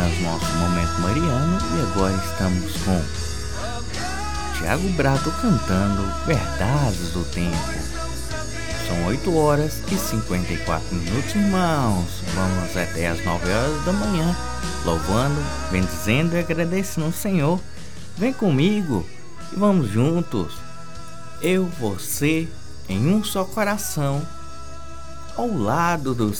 mais nosso Momento Mariano e agora estamos com Thiago Brato cantando Verdades do Tempo. São 8 horas e 54 minutos, irmãos. Vamos até as 9 horas da manhã, louvando, bendizendo e agradecendo ao Senhor. Vem comigo e vamos juntos. Eu, você, em um só coração, ao lado do